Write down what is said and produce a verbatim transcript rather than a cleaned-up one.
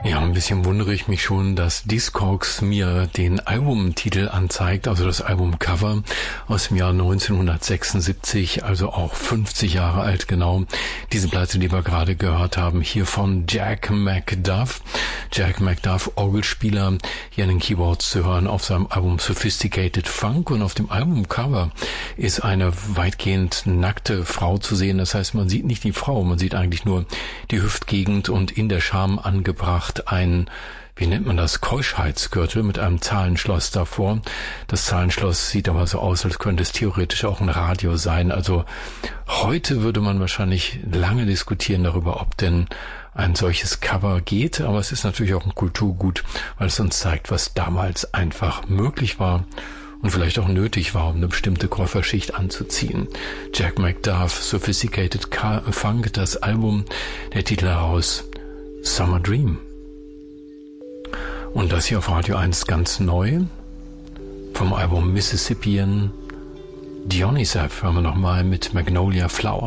Ja, ein bisschen wundere ich mich schon, dass Discogs mir den Albumtitel anzeigt, also das Albumcover aus dem Jahr neunzehnhundertsechsundsiebzig, also auch fünfzig Jahre alt genau. Diese Platte, die wir gerade gehört haben, hier von Jack McDuff. Jack McDuff, Orgelspieler, hier an den Keyboards zu hören auf seinem Album Sophisticated Funk, und auf dem Albumcover ist eine weitgehend nackte Frau zu sehen. Das heißt, man sieht nicht die Frau, man sieht eigentlich nur die Hüftgegend und in der Scham angebracht ein, wie nennt man das, Keuschheitsgürtel mit einem Zahlenschloss davor. Das Zahlenschloss sieht aber so aus, als könnte es theoretisch auch ein Radio sein. Also heute würde man wahrscheinlich lange diskutieren darüber, ob denn ein solches Cover geht, aber es ist natürlich auch ein Kulturgut, weil es uns zeigt, was damals einfach möglich war und vielleicht auch nötig war, um eine bestimmte Käuferschicht anzuziehen. Jack McDuff, Sophisticated Funk, das Album, der Titel heraus, Summer Dream. Und das hier auf Radio eins ganz neu, vom Album Mississippian Dionysus, hören wir nochmal mit Magnolia Flower.